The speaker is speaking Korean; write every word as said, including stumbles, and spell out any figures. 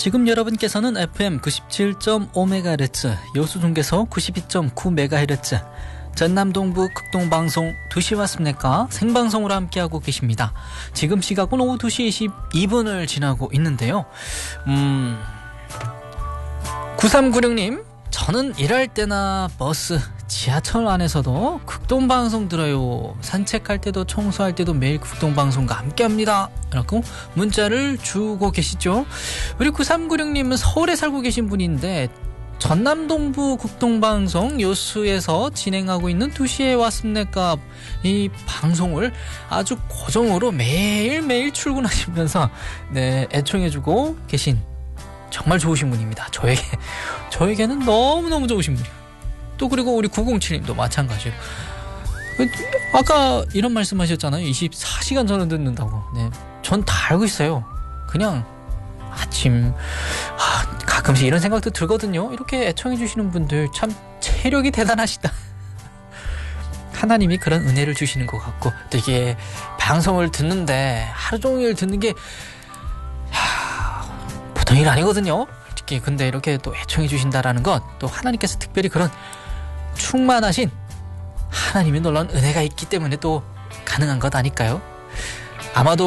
지금 여러분께서는 에프엠 구십칠 점 오 메가헤르츠, 여수 중계소 구십이 점 구 메가헤르츠, 전남 동부 극동방송 두 시 왔습니까? 생방송으로 함께하고 계십니다. 지금 시각은 오후 두 시 이십이 분을 지나고 있는데요. 음... 구삼구육 님, 저는 일할 때나 버스, 지하철 안에서도 극동방송 들어요. 산책할 때도 청소할 때도 매일 극동방송과 함께합니다. 라고 문자를 주고 계시죠. 우리 구삼구육 님은 서울에 살고 계신 분인데 전남 동부 극동방송 여수에서 진행하고 있는 두 시에 왔습니까? 이 방송을 아주 고정으로 매일매일 출근하시면서 네, 애청해주고 계신 정말 좋으신 분입니다. 저에게, 저에게는 너무너무 좋으신 분이에요. 또 그리고 우리 구공칠 님도 마찬가지로. 아까 이런 말씀 하셨잖아요. 이십사 시간 전원 듣는다고. 네, 전 다 알고 있어요. 그냥 아침 아, 가끔씩 이런 생각도 들거든요. 이렇게 애청해 주시는 분들 참 체력이 대단하시다. 하나님이 그런 은혜를 주시는 것 같고, 또 이게 방송을 듣는데 하루 종일 듣는 게 하, 보통 일 아니거든요. 특히 근데 이렇게 또 애청해 주신다라는 건 또 하나님께서 특별히 그런 충만하신 하나님의 놀라운 은혜가 있기 때문에 또 가능한 것 아닐까요? 아마도